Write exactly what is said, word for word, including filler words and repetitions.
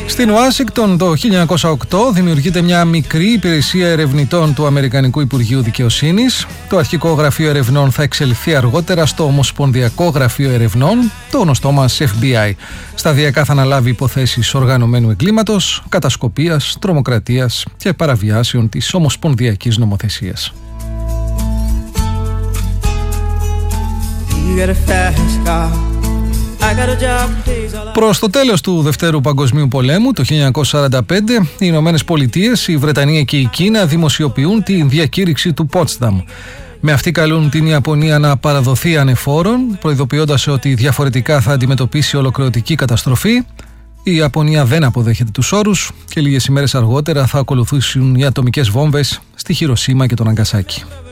Στην Ουάσιγκτον το χίλια εννιακόσια οκτώ δημιουργείται μια μικρή υπηρεσία ερευνητών του Αμερικανικού Υπουργείου Δικαιοσύνης. Το αρχικό γραφείο ερευνών θα εξελιχθεί αργότερα στο Ομοσπονδιακό Γραφείο Ερευνών, το γνωστό μας εφ μπι άι. Σταδιακά θα αναλάβει υποθέσεις οργανωμένου εγκλήματος, κατασκοπίας, τρομοκρατίας και παραβιάσεων της ομοσπονδιακής νομοθεσίας. Προς το τέλος του Δευτέρου Παγκοσμίου Πολέμου, το χίλια εννιακόσια σαράντα πέντε, οι Ηνωμένες Πολιτείες, η Βρετανία και η Κίνα δημοσιοποιούν τη διακήρυξη του Πότσταμ. Με αυτή καλούν την Ιαπωνία να παραδοθεί ανεφόρον, προειδοποιώντας ότι διαφορετικά θα αντιμετωπίσει ολοκληρωτική καταστροφή. Η Ιαπωνία δεν αποδέχεται τους όρους και λίγες ημέρες αργότερα θα ακολουθήσουν οι ατομικές βόμβες στη Χιροσίμα και τον Ναγκασάκι.